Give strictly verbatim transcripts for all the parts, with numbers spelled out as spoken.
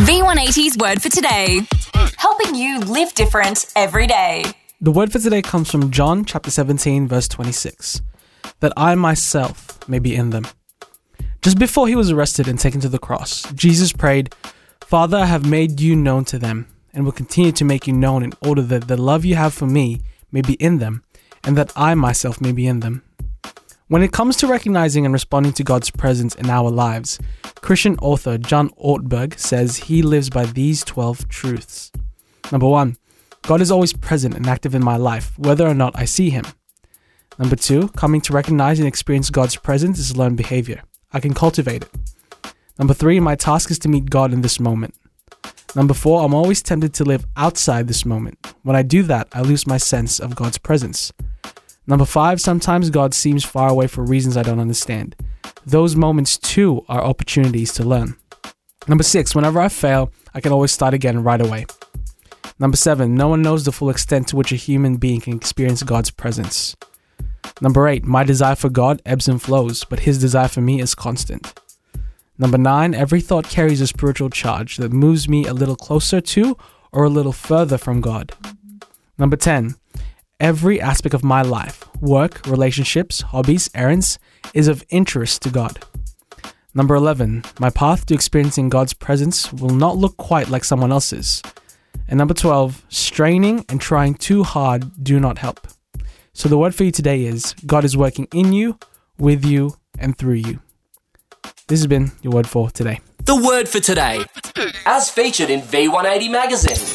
V one eighty's Word for Today. Helping you live different every day. The word for today comes from John chapter seventeen, verse twenty-six. That I myself may be in them. Just before he was arrested and taken to the cross, Jesus prayed, Father, I have made you known to them, and will continue to make you known in order that the love you have for me may be in them, and that I myself may be in them. When it comes to recognizing and responding to God's presence in our lives, Christian author John Ortberg says he lives by these twelve truths. Number one, God is always present and active in my life, whether or not I see him. Number two, coming to recognize and experience God's presence is learned behavior. I can cultivate it. Number three, my task is to meet God in this moment. Number four, I'm always tempted to live outside this moment. When I do that, I lose my sense of God's presence. Number five, sometimes God seems far away for reasons I don't understand. Those moments too are opportunities to learn. Number six, whenever I fail, I can always start again right away. Number seven, no one knows the full extent to which a human being can experience God's presence. Number eight, my desire for God ebbs and flows, but his desire for me is constant. Number nine, every thought carries a spiritual charge that moves me a little closer to or a little further from God. Number ten, every aspect of my life, work, relationships, hobbies, errands, is of interest to God. Number eleven, my path to experiencing God's presence will not look quite like someone else's. And number twelve, straining and trying too hard do not help. So the word for you today is, God is working in you, with you, and through you. This has been your word for today. The word for today, as featured in V one eighty magazine.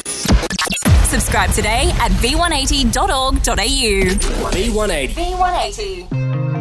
Subscribe today at v one eighty dot org dot a u. V one eighty. V one eighty.